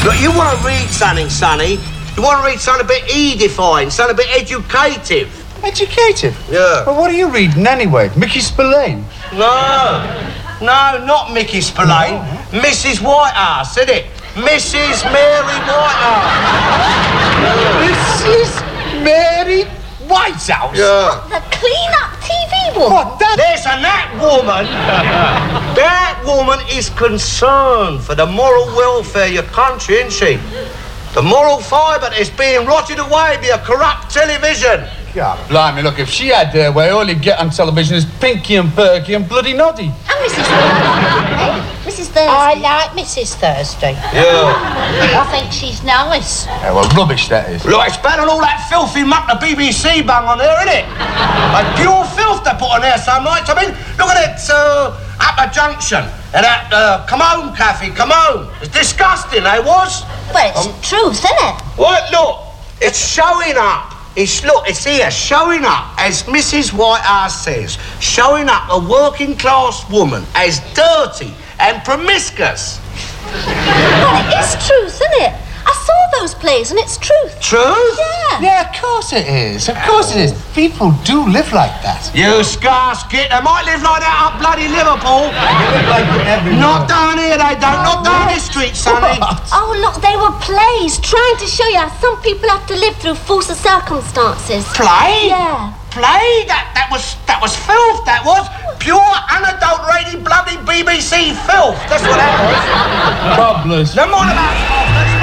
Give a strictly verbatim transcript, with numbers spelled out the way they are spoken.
Look, you want to read something, Sonny? You want to read something a bit edifying, something a bit educative. Educative? Yeah. Well, what are you reading anyway? Mickey Spillane? No. No, not Mickey Spillane. No. Missus Whitehouse, isn't it? Missus Mary Whitehouse. Missus Mary Whitehouse? Yeah. The clean-up T V woman. What, that? Listen, that woman, that woman is concerned for the moral welfare of your country, isn't she? The moral fibre is being rotted away by a corrupt television. God, blimey, look, if she had her way, all you'd get on television is Pinky and Perky and Bloody Noddy. And Missus Thursday, eh? Missus Thursday. I like Missus Thursday. Yeah. I think she's nice. Yeah, well, rubbish that is. Look, it's better than all that filthy muck the B B C bung on there, isn't it? Like pure filth they put on there some nights. I mean, look at it, uh, Upper Junction and that uh, Come Home Cafe, Come Home. It's disgusting, eh, was? Well, it's Um, truth, isn't it? What? Look, it's showing up. It's, look, it's here, showing up, as Missus Whitehouse says, showing up a working class woman as dirty and promiscuous. Well, it is truth, isn't it? I saw those plays and it's truth. Truth? Yeah. Yeah, of course it is. Of course it is. People do live like that. You scarce git, they might live like that up bloody Liverpool. They live like it everywhere. Not down here, they don't. Not down this street, Sonny. Oh, look, they were plays trying to show you how some people have to live through false circumstances. Play? Yeah. Play? That that was that was filth, that was. Pure, unadulterated, bloody B B C filth. That's what that was. Cobblers. Never mind about